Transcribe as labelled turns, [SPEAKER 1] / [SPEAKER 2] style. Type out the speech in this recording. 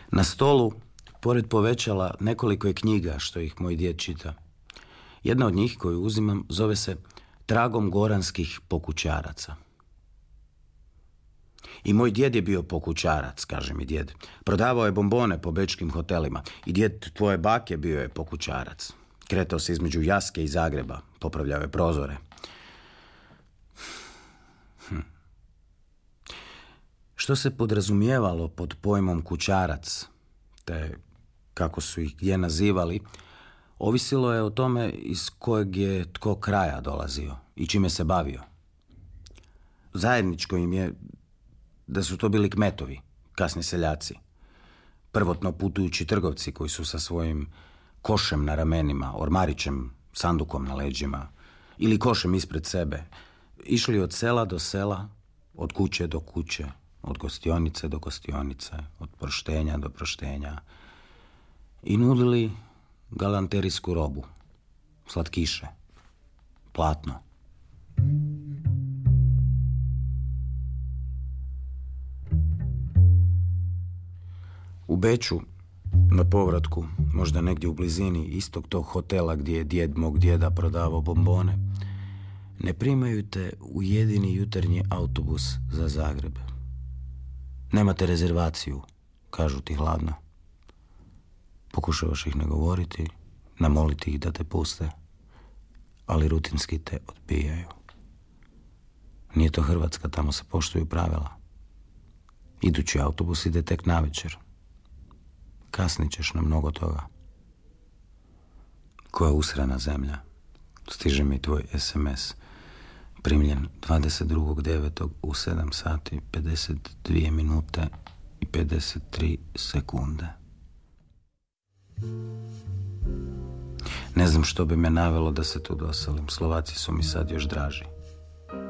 [SPEAKER 1] Na stolu, pored povećala, nekoliko je knjiga što ih moj djed čita. Jedna od njih koju uzimam zove se Tragom goranskih pokućaraca. I moj djed je bio pokućarac, kaže mi djed. Prodavao je bombone po bečkim hotelima. I djed tvoje bake bio je pokućarac. Kretao se između Jaske i Zagreba. Popravljao je prozore. Što se podrazumijevalo pod pojmom kućarac, te kako su ih gdje nazivali, ovisilo je o tome iz kojeg je tko kraja dolazio i čime se bavio. Zajedničko im je da su to bili kmetovi, kasni seljaci, prvotno putujući trgovci koji su sa svojim košem na ramenima, ormarićem, sandukom na leđima ili košem ispred sebe, išli od sela do sela, od kuće do kuće, od gostionice do gostionice, od proštenja do proštenja i nudili galanterijsku robu, slatkiše, platno. U Beču, na povratku, možda negdje u blizini istog tog hotela gdje je djed mog djeda prodavao bombone, ne primaju te u jedini jutarnji autobus za Zagreb. Nemate rezervaciju, kažu ti hladno. Pokušavaš ih nagovoriti, namoliti ih da te puste, ali rutinski te odbijaju. Nije to Hrvatska, tamo se poštuju pravila. Idući autobus ide tek navečer. Kasnit ćeš na mnogo toga. Koja usrana zemlja. Stiže mi tvoj SMS. Primljen 22.9. u 7 sati 52 minute i 53 sekunde. Ne znam što bi me navelo da se tu doselim. Slovaci su mi sad još draži.